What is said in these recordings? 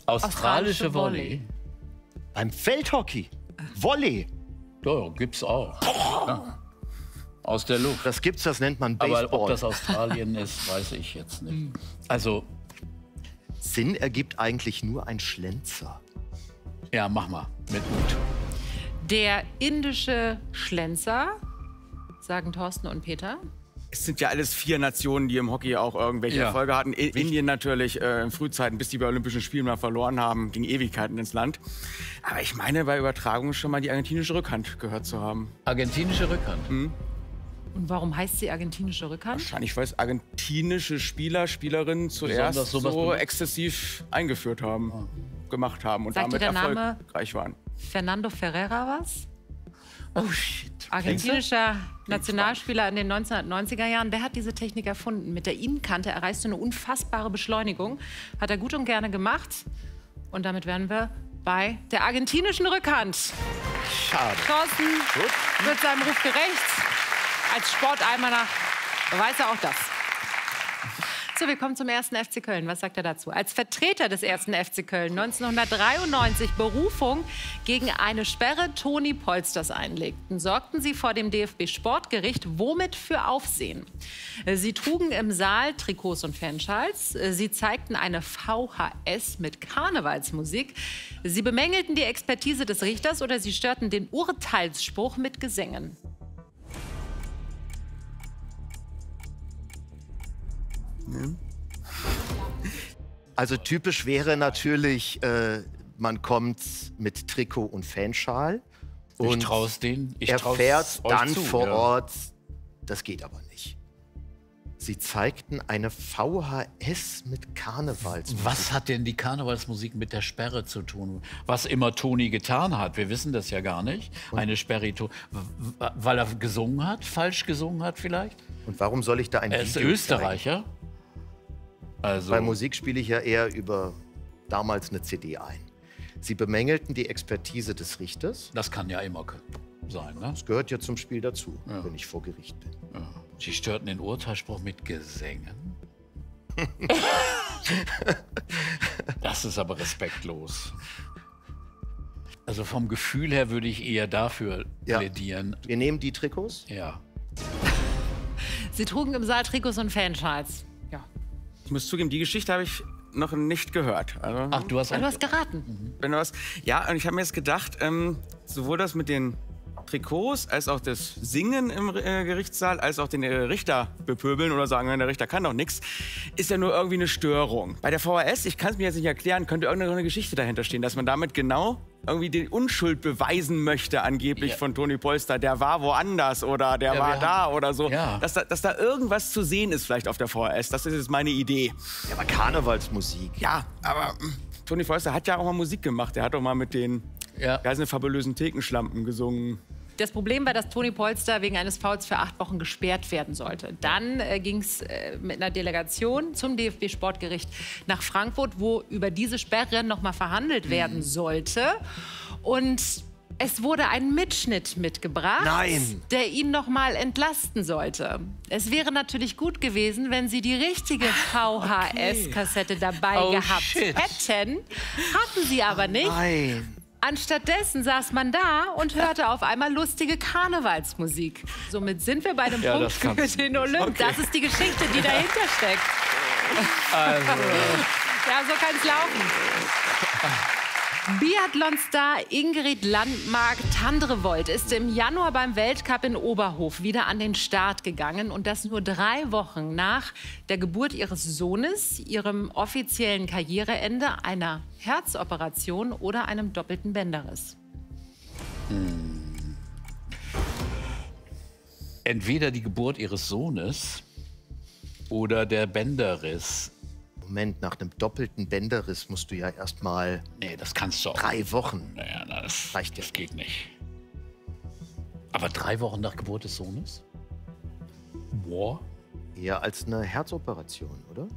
Australische Volley. Beim Feldhockey. Volley. Ja, gibt's auch. Ja. Aus der Luft. Das gibt's, das nennt man Baseball. Aber ob das Australien ist, weiß ich jetzt nicht. Also, Sinn ergibt eigentlich nur ein Schlenzer. ja, mach mal mit Mut. Der indische Schlenzer, sagen Thorsten und Peter. Es sind ja alles 4 Nationen, die im Hockey auch irgendwelche Erfolge hatten. Indien natürlich in Frühzeiten, bis die bei Olympischen Spielen mal verloren haben, ging Ewigkeiten ins Land. Aber ich meine, bei Übertragung schon mal die argentinische Rückhand gehört zu haben. Argentinische Rückhand. Und warum heißt sie argentinische Rückhand? Wahrscheinlich, weil es argentinische Spieler, Spielerinnen zuerst Besonders sowas so exzessiv eingeführt haben, gemacht haben und Sagt dir damit der Name erfolgreich waren. Fernando Ferreira was? Oh shit. Argentinischer Nationalspieler in den 1990er Jahren. Der hat diese Technik erfunden. Mit der Inenkante erreichst du eine unfassbare Beschleunigung. Hat er gut und gerne gemacht. Und damit wären wir bei der argentinischen Rückhand. Schade. Thorsten wird seinem Ruf gerecht. Als Sportalmanach weiß er auch das. So, wir kommen zum 1. FC Köln. Was sagt er dazu? Als Vertreter des 1. FC Köln 1993 Berufung gegen eine Sperre Toni Polsters einlegten, sorgten sie vor dem DFB-Sportgericht womit für Aufsehen. Sie trugen im Saal Trikots und Fanschals. Sie zeigten eine VHS mit Karnevalsmusik. Sie bemängelten die Expertise des Richters oder sie störten den Urteilsspruch mit Gesängen. Also typisch wäre natürlich, man kommt mit Trikot und Fanschal. Ich Und trau's denen. Ich er trau's fährt euch dann zu, vor ja. Ort. Das geht aber nicht. Sie zeigten eine VHS mit Karnevalsmusik. Was hat denn die Karnevalsmusik mit der Sperre zu tun? Was immer Toni getan hat, wir wissen das ja gar nicht. Eine Sperre, weil er gesungen hat, falsch gesungen hat vielleicht? Und warum soll ich da ein Er ist Video Österreicher. Also, Bei Musik spiele ich ja eher über damals eine CD ein. Sie bemängelten die Expertise des Richters. das kann ja immer sein, ne? Das gehört ja zum Spiel dazu, wenn ich vor Gericht bin. Ja. Sie störten den Urteilsspruch mit Gesängen. Das ist aber respektlos. Also vom Gefühl her würde ich eher dafür plädieren. Wir nehmen die Trikots. Ja. Sie trugen im Saal Trikots und Fanschals. Ja. Ich muss zugeben, die Geschichte habe ich noch nicht gehört. Also, Ach, du hast Du hast geraten. wenn du was, ja, und ich habe mir jetzt gedacht, sowohl das mit den Trikots, als auch das Singen im Gerichtssaal, als auch den Richter bepöbeln oder sagen, der Richter kann doch nichts, ist ja nur irgendwie eine Störung. Bei der VHS, ich kann es mir jetzt nicht erklären, könnte irgendeine Geschichte dahinter stehen, dass man damit genau irgendwie die Unschuld beweisen möchte, angeblich von Toni Polster. Der war woanders oder der war da oder so. Ja. Dass da irgendwas zu sehen ist vielleicht auf der VHS. Das ist jetzt meine Idee. Ja, aber Karnevalsmusik. Ja, aber Toni Polster hat ja auch mal Musik gemacht. Er hat auch mal mit den fabulösen Thekenschlampen gesungen. Das Problem war, dass Toni Polster wegen eines Fouls für 8 Wochen gesperrt werden sollte. Dann ging es mit einer Delegation zum DFB-Sportgericht nach Frankfurt, wo über diese Sperre noch mal verhandelt werden sollte. Und es wurde ein Mitschnitt mitgebracht, der ihn noch mal entlasten sollte. Es wäre natürlich gut gewesen, wenn sie die richtige VHS-Kassette dabei gehabt hätten. Hatten sie aber nicht. Nein. Anstattdessen saß man da und hörte auf einmal lustige Karnevalsmusik. Somit sind wir bei dem Punkt für den Olymp. Das ist die Geschichte, die dahinter steckt. Also. Ja, so kann es laufen. Biathlon-Star Ingrid Landmark-Tandrevold ist im Januar beim Weltcup in Oberhof wieder an den Start gegangen. Und das nur 3 Wochen nach der Geburt ihres Sohnes, ihrem offiziellen Karriereende, einer Herzoperation oder einem doppelten Bänderriss. Entweder die Geburt ihres Sohnes oder der Bänderriss. Moment, nach einem doppelten Bänderriss musst du ja erst mal Nee, das kannst du auch. 3 Wochen. Naja, das Reicht ja. Das geht nicht. Aber 3 Wochen nach Geburt des Sohnes? Boah. Eher als eine Herzoperation, oder?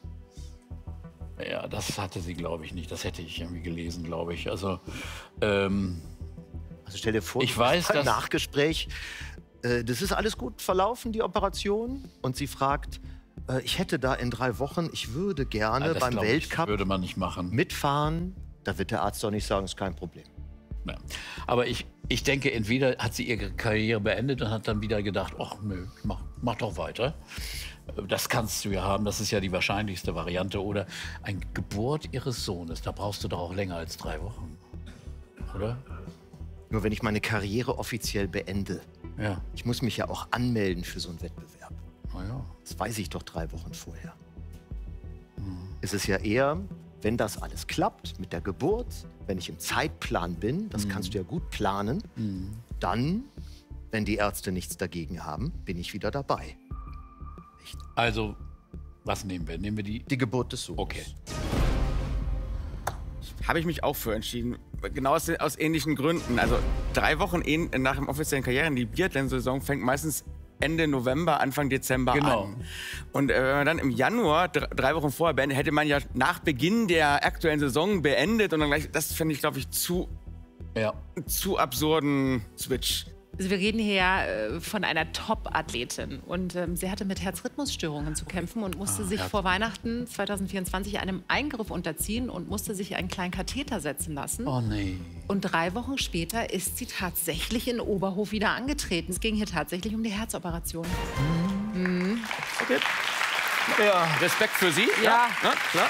Ja, das hatte sie, glaube ich, nicht. Das hätte ich irgendwie gelesen, glaube ich. Also, Also stell dir vor, Ich weiß, beim dass- Nachgespräch, das ist alles gut verlaufen, die Operation. Und sie fragt, Ich hätte da in 3 Wochen, ich würde gerne Das beim glaub ich, Weltcup würde man nicht machen. mitfahren. Da wird der Arzt doch nicht sagen, ist kein Problem. Ja. Aber ich denke, entweder hat sie ihre Karriere beendet und hat dann wieder gedacht, ach nö, mach doch weiter. Das kannst du ja haben, das ist ja die wahrscheinlichste Variante. Oder eine Geburt ihres Sohnes, da brauchst du doch auch länger als 3 Wochen, oder? Nur wenn ich meine Karriere offiziell beende. Ja. Ich muss mich ja auch anmelden für so einen Wettbewerb. Na ja. Das weiß ich doch 3 Wochen vorher. Es ist ja eher, wenn das alles klappt mit der Geburt, wenn ich im Zeitplan bin, das kannst du ja gut planen, dann, wenn die Ärzte nichts dagegen haben, bin ich wieder dabei. Also, was nehmen wir? Nehmen wir die? Die Geburt des Sohnes. Okay. Habe ich mich auch für entschieden. Genau aus ähnlichen Gründen. Also 3 Wochen nach dem offiziellen Karrieren, die Biathlon-Saison fängt meistens Ende November, Anfang Dezember an. Und wenn man dann im Januar, 3 Wochen vorher beendet, hätte man ja nach Beginn der aktuellen Saison beendet und dann gleich, das finde ich, glaube ich, zu absurden Switch. Also wir reden hier ja von einer Top-Athletin und sie hatte mit Herzrhythmusstörungen zu kämpfen und musste sich vor Weihnachten 2024 einem Eingriff unterziehen und musste sich einen kleinen Katheter setzen lassen. Oh nee. Und 3 Wochen später ist sie tatsächlich in Oberhof wieder angetreten. Es ging hier tatsächlich um die Herzoperation. Okay. Ja. Respekt für Sie. Ja. Na, klar.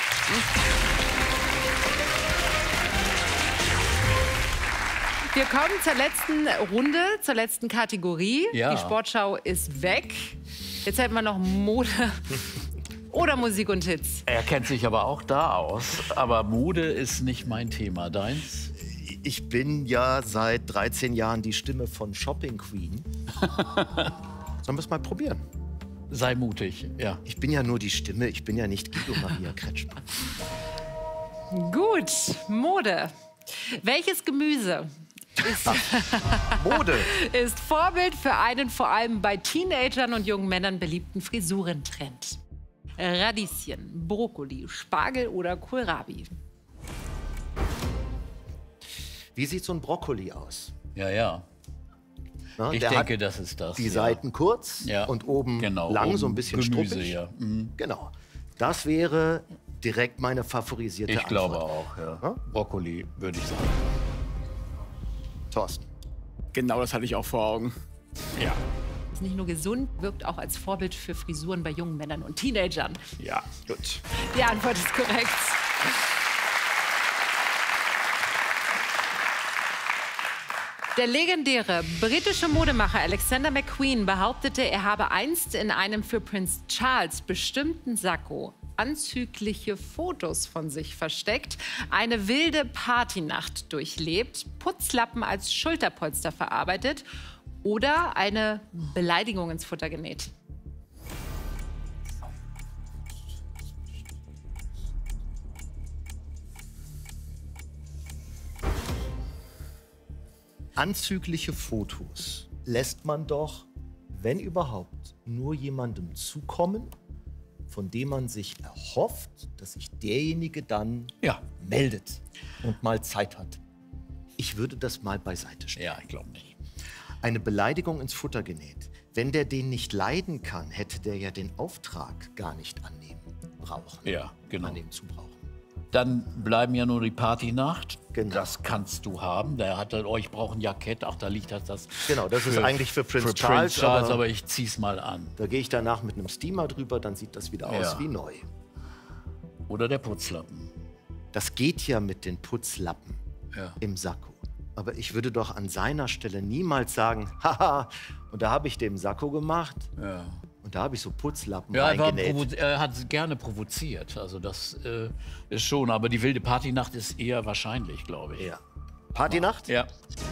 Wir kommen zur letzten Runde, zur letzten Kategorie. Ja. Die Sportschau ist weg. Jetzt hätten wir noch Mode oder Musik und Hits. Er kennt sich aber auch da aus. Aber Mode ist nicht mein Thema. Deins? Ich bin ja seit 13 Jahren die Stimme von Shopping Queen. Sollen wir es mal probieren? Sei mutig, ja. Ich bin ja nur die Stimme, ich bin ja nicht Guido Maria Kretschmann. Gut, Mode. Welches Gemüse Mode. ist Vorbild für einen vor allem bei Teenagern und jungen Männern beliebten Frisurentrend? Radieschen, Brokkoli, Spargel oder Kohlrabi? Wie sieht so ein Brokkoli aus? Ja. Na, Ich der denke, hat das ist das. die ja. Seiten kurz Ja. und oben Genau, lang, oben so ein bisschen Gemüse, struppig. ja. Genau. Das wäre direkt meine favorisierte Ich Antwort. glaube auch, ja. Ja? Brokkoli, würde ich sagen. Thorsten. Genau das hatte ich auch vor Augen. Ja. Ist nicht nur gesund, wirkt auch als Vorbild für Frisuren bei jungen Männern und Teenagern. Ja. Gut. Die Antwort ist korrekt. Der legendäre britische Modemacher Alexander McQueen behauptete, er habe einst in einem für Prinz Charles bestimmten Sakko anzügliche Fotos von sich versteckt, eine wilde Partynacht durchlebt, Putzlappen als Schulterpolster verarbeitet oder eine Beleidigung ins Futter genäht. Anzügliche Fotos lässt man doch, wenn überhaupt, nur jemandem zukommen, von dem man sich erhofft, dass sich derjenige dann Ja. meldet und mal Zeit hat. Ich würde das mal beiseite stellen. Ja, ich glaube nicht. Eine Beleidigung ins Futter genäht. Wenn der den nicht leiden kann, hätte der ja den Auftrag gar nicht annehmen zu brauchen. Dann bleiben ja nur die Partynacht. Genau. Das kannst du haben. Der hat dann, ich brauche ein Jackett. Ach, da liegt das. Genau, das ist eigentlich für Prinz Prince Charles, Charles, aber- aber ich zieh's mal an. Da gehe ich danach mit einem Steamer drüber, dann sieht das wieder aus Ja. wie neu. Oder der Putzlappen. Das geht ja mit den Putzlappen Ja. im Sakko. Aber ich würde doch an seiner Stelle niemals sagen, haha, und da habe ich dem Sakko gemacht Ja. und da habe ich so Putzlappen Ja, reingenäht. er hat gerne provoziert. Also das ist schon. Aber die wilde Partynacht ist eher wahrscheinlich, glaube ich. Ja. Partynacht? Ja.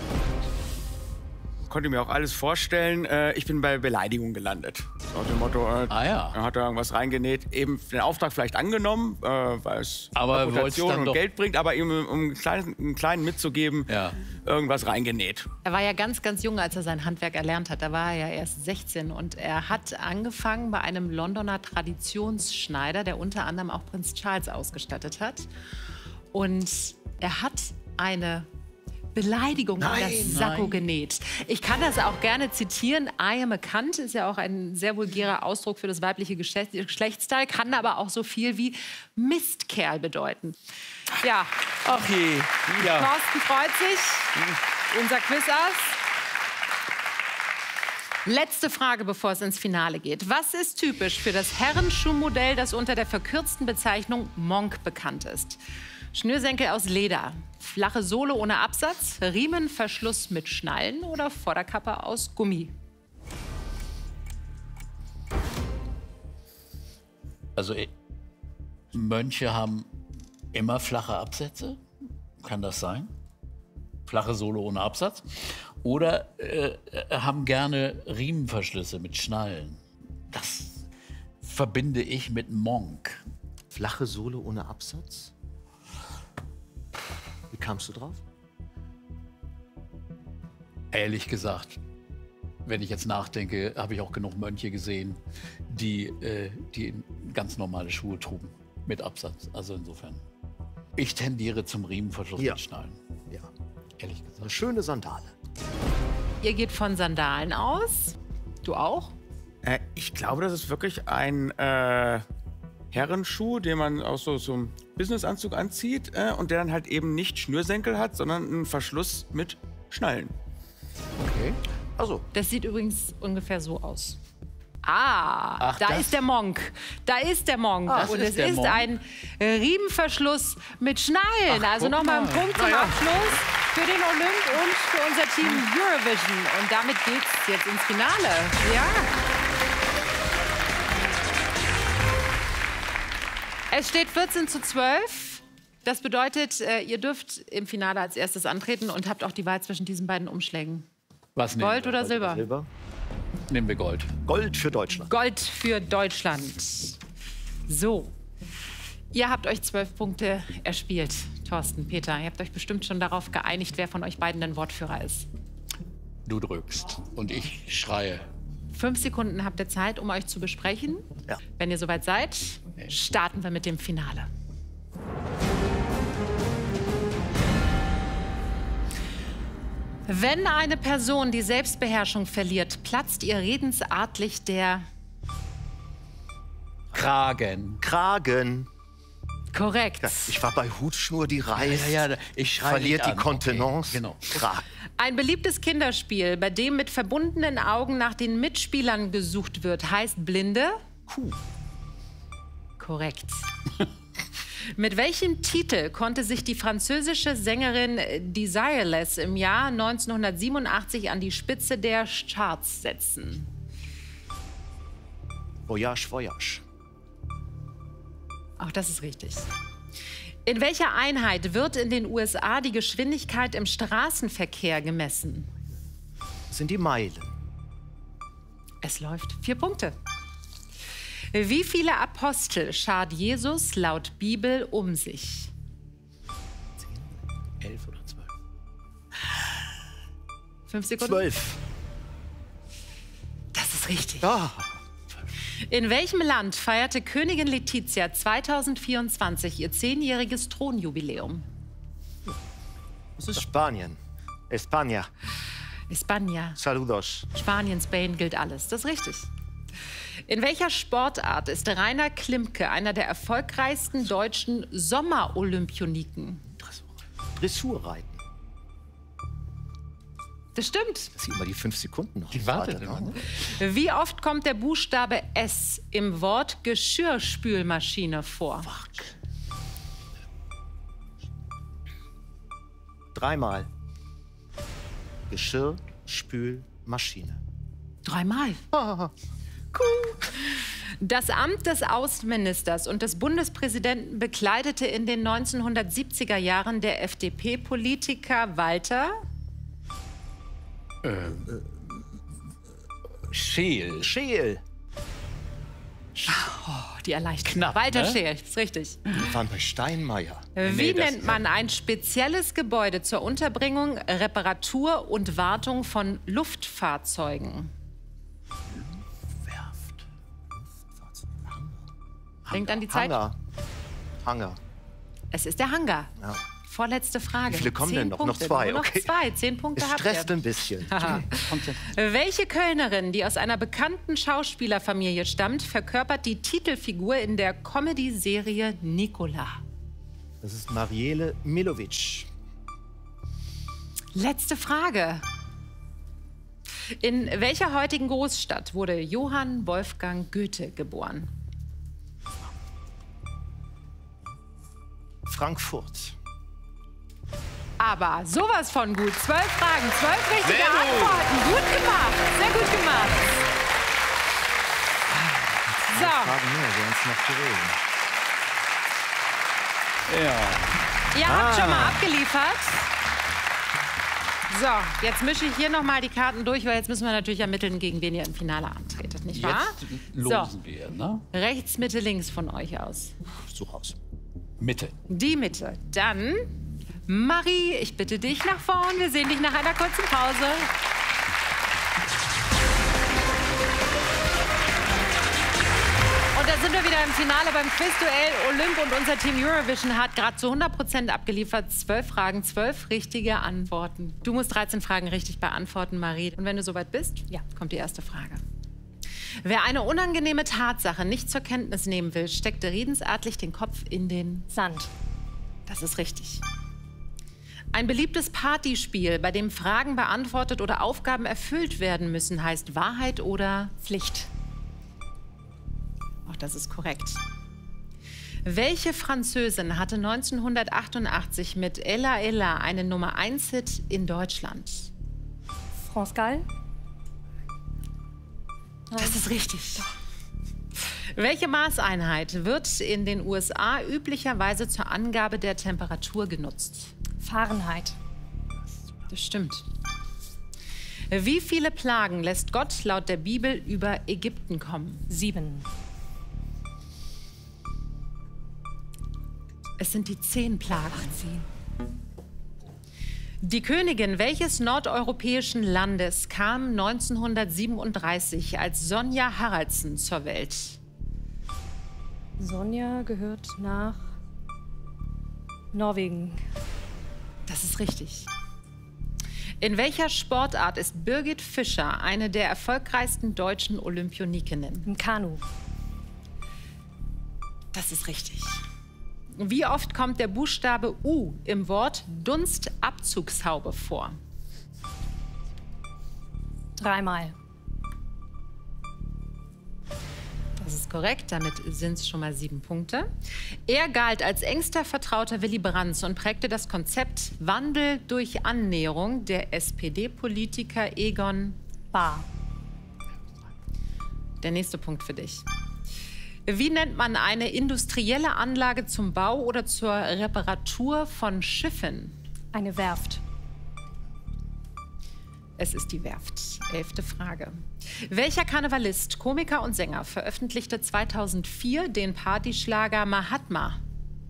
Konnte mir auch alles vorstellen. Ich bin bei Beleidigung gelandet. So nach dem Motto, ja. er hat da irgendwas reingenäht. Eben den Auftrag vielleicht angenommen, weil es Aber wollt's Reputation dann und doch- Geld bringt, aber ihm, um einen kleinen mitzugeben, Ja. irgendwas reingenäht. Er war ja ganz, ganz jung, als er sein Handwerk erlernt hat. Da war er ja erst 16 und er hat angefangen bei einem Londoner Traditionsschneider, der unter anderem auch Prinz Charles ausgestattet hat. Und er hat eine Beleidigung in Nein, das Sakko genäht. Ich kann das auch gerne zitieren. I am a cunt ist ja auch ein sehr vulgärer Ausdruck für das weibliche Geschlechtsteil, kann aber auch so viel wie Mistkerl bedeuten. Ja, Ach je. Ja. Thorsten freut sich, unser Quizass. Letzte Frage, bevor es ins Finale geht. Was ist typisch für das Herrenschuhmodell, das unter der verkürzten Bezeichnung Monk bekannt ist? Schnürsenkel aus Leder, flache Sohle ohne Absatz, Riemenverschluss mit Schnallen oder Vorderkappe aus Gummi? Also Mönche haben immer flache Absätze. Kann das sein? Flache Sohle ohne Absatz. Oder haben gerne Riemenverschlüsse mit Schnallen. Das verbinde ich mit Monk. Flache Sohle ohne Absatz? Wie kamst du drauf? Ehrlich gesagt, wenn ich jetzt nachdenke, habe ich auch genug Mönche gesehen, die ganz normale Schuhe trugen mit Absatz. Also insofern. Ich tendiere zum Riemenverschluss Ja. mit Schnallen. Ja. Ehrlich Eine gesagt. schöne Sandale. Ihr geht von Sandalen aus. Du auch? Ich glaube, das ist wirklich ein Herrenschuh, den man auch so zum Businessanzug anzieht und der dann halt eben nicht Schnürsenkel hat, sondern einen Verschluss mit Schnallen. Okay. Also, Das sieht übrigens ungefähr so aus. Ah, Ach, da das- ist der Monk. Da ist der Monk. Das Und ist es der ist Monk. ein Riemenverschluss mit Schnallen. Ach, Also guck nochmal ein mal. Punkt zum Na ja. Abschluss für den Olymp und für unser Team Eurovision. Und damit geht's jetzt ins Finale. Ja. Es steht 14:12. Das bedeutet, ihr dürft im Finale als erstes antreten und habt auch die Wahl zwischen diesen beiden Umschlägen. Was nehmen Gold wir? oder Silber? Silber. Nehmen wir Gold. Gold für Deutschland. Gold für Deutschland. So. Ihr habt euch 12 Punkte erspielt. Thorsten, Peter, ihr habt euch bestimmt schon darauf geeinigt, wer von euch beiden der Wortführer ist. Du drückst und ich schreie. 5 Sekunden habt ihr Zeit, um euch zu besprechen. Ja. Wenn ihr soweit seid, starten wir mit dem Finale. Wenn eine Person die Selbstbeherrschung verliert, platzt ihr redensartlich der... Kragen. Kragen. Korrekt. Ich war bei Hutschnur, die reißt. ich schreie Verliert nicht die an. Kontenance. Okay, genau. Kragen. Ein beliebtes Kinderspiel, bei dem mit verbundenen Augen nach den Mitspielern gesucht wird, heißt Blinde? Kuh. Korrekt. Mit welchem Titel konnte sich die französische Sängerin Desireless im Jahr 1987 an die Spitze der Charts setzen? Voyage, Voyage. Auch das ist richtig. In welcher Einheit wird in den USA die Geschwindigkeit im Straßenverkehr gemessen? Das sind die Meilen. Es läuft 4 Punkte. Wie viele Apostel schart Jesus laut Bibel um sich? 11 oder 12. 5 Sekunden. 12. Das ist richtig. Ah, In welchem Land feierte Königin Letizia 2024 ihr 10-jähriges Thronjubiläum? das ist Spanien. España. España, Saludos. Spanien, Spain, gilt alles. Das ist richtig. In welcher Sportart ist Rainer Klimke einer der erfolgreichsten deutschen Sommerolympioniken? Dressurreiten. Das stimmt. Das sind immer die 5 Sekunden noch. Die wartet Warte, immer, ne? Wie oft kommt der Buchstabe S im Wort Geschirrspülmaschine vor? Dreimal. Geschirr, Spül, Maschine. 3-mal. Das Amt des Außenministers und des Bundespräsidenten bekleidete in den 1970er Jahren der FDP-Politiker Walter Scheel. Scheel. die Erleichterung. Knapp, Walter ne? Scheel, ist richtig. Wir waren bei Steinmeier. Wie das- nennt man ein spezielles Gebäude zur Unterbringung, Reparatur und Wartung von Luftfahrzeugen? Werft. Denkt an die Zeit. Hangar. Hangar. Es ist der Hangar. Ja. Vorletzte Frage. Wie viele kommen 10 denn noch? Punkte. Noch 2, Nur okay. noch 2. 10 Punkte Es habt ihr. stresst ein bisschen. Welche Kölnerin, die aus einer bekannten Schauspielerfamilie stammt, verkörpert die Titelfigur in der Comedy-Serie Nicola? Das ist Marielle Milovic. Letzte Frage. In welcher heutigen Großstadt wurde Johann Wolfgang Goethe geboren? Frankfurt. Aber sowas von gut. 12 Fragen, 12 richtige Sehr gut. Antworten. Gut gemacht, sehr gut gemacht. So, Fragen mehr, wären es noch gewesen. Ja. ihr habt schon mal abgeliefert. So, jetzt mische ich hier noch mal die Karten durch, weil jetzt müssen wir natürlich ermitteln, gegen wen ihr im Finale antretet, nicht wahr? Jetzt losen wir, ne? Rechts, Mitte, links von euch aus. Such aus. Mitte. Die Mitte. Dann, Marie, ich bitte dich nach vorn. Wir sehen dich nach einer kurzen Pause. Und da sind wir wieder im Finale beim Quizduell. Olymp und unser Team Eurovision hat gerade zu 100% abgeliefert. 12 Fragen, 12 richtige Antworten. Du musst 13 Fragen richtig beantworten, Marie. Und wenn du soweit bist, ja, kommt die erste Frage. Wer eine unangenehme Tatsache nicht zur Kenntnis nehmen will, steckt redensartlich den Kopf in den Sand. Das ist richtig. Ein beliebtes Partyspiel, bei dem Fragen beantwortet oder Aufgaben erfüllt werden müssen, heißt Wahrheit oder Pflicht. Auch das ist korrekt. Welche Französin hatte 1988 mit Ella Ella einen Nummer-1-Hit in Deutschland? France Gall. Das ist richtig. Welche Maßeinheit wird in den USA üblicherweise zur Angabe der Temperatur genutzt? Fahrenheit. Das stimmt. Wie viele Plagen lässt Gott laut der Bibel über Ägypten kommen? 7. Es sind die 10 Plagen. Die Königin welches nordeuropäischen Landes kam 1937 als Sonja Haraldsen zur Welt? Sonja gehört nach Norwegen. Das ist richtig. In welcher Sportart ist Birgit Fischer eine der erfolgreichsten deutschen Olympionikinnen? Im Kanu. Das ist richtig. Wie oft kommt der Buchstabe U im Wort Dunstabzugshaube vor? 3-mal. Das ist korrekt, damit sind es schon mal 7 Punkte. Er galt als engster Vertrauter Willy Brandts und prägte das Konzept Wandel durch Annäherung der SPD-Politiker Egon Bahr. Der nächste Punkt für dich. Wie nennt man eine industrielle Anlage zum Bau oder zur Reparatur von Schiffen? Eine Werft. Es ist die Werft. 11. Frage. Welcher Karnevalist, Komiker und Sänger veröffentlichte 2004 den Partyschlager Mahatma?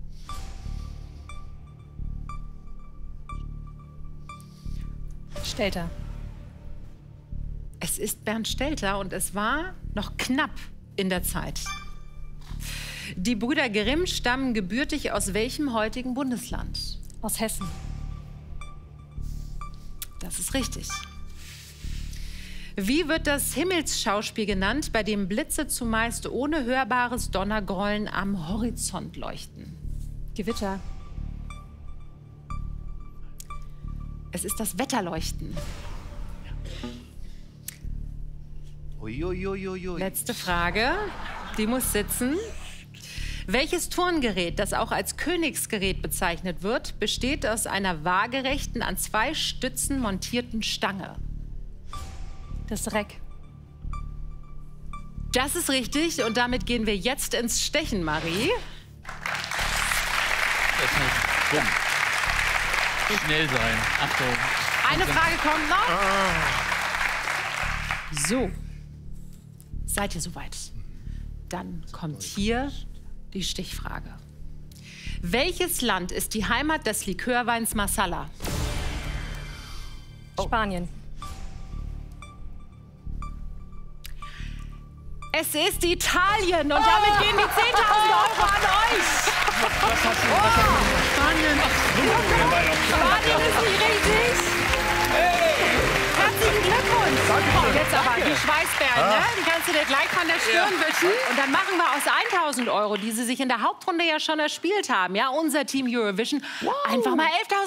Stelter. Es ist Bernd Stelter und es war noch knapp in der Zeit. Die Brüder Grimm stammen gebürtig aus welchem heutigen Bundesland? Aus Hessen. Das ist richtig. Wie wird das Himmelsschauspiel genannt, bei dem Blitze zumeist ohne hörbares Donnergrollen am Horizont leuchten? Gewitter. Es ist das Wetterleuchten. Uiuiuiui. Letzte Frage, die muss sitzen. Welches Turngerät, das auch als Königsgerät bezeichnet wird, besteht aus einer waagerechten, an 2 Stützen montierten Stange? Das Reck. Das ist richtig und damit gehen wir jetzt ins Stechen, Marie. Das muss bumm. Schnell sein. Achtung. Eine Frage kommt noch. So. Seid ihr soweit? Dann kommt hier die Stichfrage. Welches Land ist die Heimat des Likörweins Marsala? Spanien. Es ist Italien und damit gehen die 10.000 € an euch. Spanien. Spanien ist nicht richtig. Herzlichen Glückwunsch. So, jetzt aber die Schweißperlen, ne? Die kannst du dir gleich von der Stirn wischen. Und dann machen wir aus 1.000 €, die sie sich in der Hauptrunde ja schon erspielt haben, ja, unser Team Eurovision, einfach mal 11.000